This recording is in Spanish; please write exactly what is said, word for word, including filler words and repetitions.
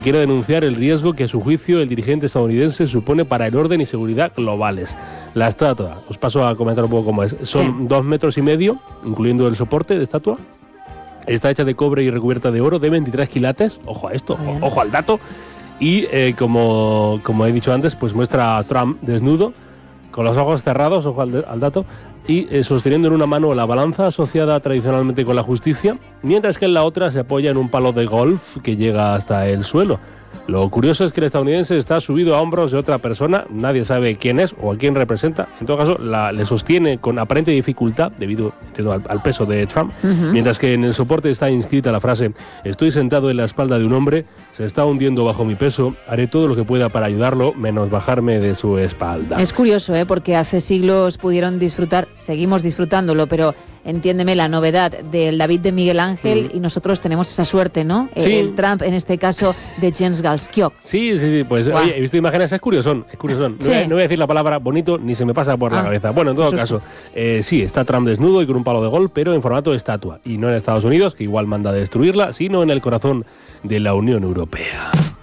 quiere denunciar el riesgo que a su juicio el dirigente estadounidense supone para el orden y seguridad globales. La estatua, os paso a comentar un poco cómo es, son Sí. dos metros y medio, incluyendo el soporte de estatua. Está hecha de cobre y recubierta de oro de veintitrés quilates, ojo a esto, Bien. ojo al dato. Y eh, como, como he dicho antes, pues muestra a Trump desnudo, con los ojos cerrados, ojo al, de- al dato, y eh, sosteniendo en una mano la balanza asociada tradicionalmente con la justicia, mientras que en la otra se apoya en un palo de golf que llega hasta el suelo. Lo curioso es que el estadounidense está subido a hombros de otra persona, nadie sabe quién es o a quién representa. En todo caso, la, le sostiene con aparente dificultad debido entiendo, al, al peso de Trump, Ujú. mientras que en el soporte está inscrita la frase: estoy sentado en la espalda de un hombre, se está hundiendo bajo mi peso, haré todo lo que pueda para ayudarlo, menos bajarme de su espalda. Es curioso, ¿eh? Porque hace siglos pudieron disfrutar, seguimos disfrutándolo, pero entiéndeme la novedad del David de Miguel Ángel Mm. y nosotros tenemos esa suerte, ¿no? El- Sí. El Trump, en este caso, de Jens Galskiok. Sí, sí, sí, pues Guau. oye, he visto imágenes, es curiosón, es curiosón. No, Sí. voy a, no voy a decir la palabra bonito ni se me pasa por la Ah, cabeza. Bueno, en todo qué caso, susto. eh, sí, está Trump desnudo y con un palo de golf, pero en formato de estatua. Y no en Estados Unidos, que igual manda a destruirla, sino en el corazón de la Unión Europea.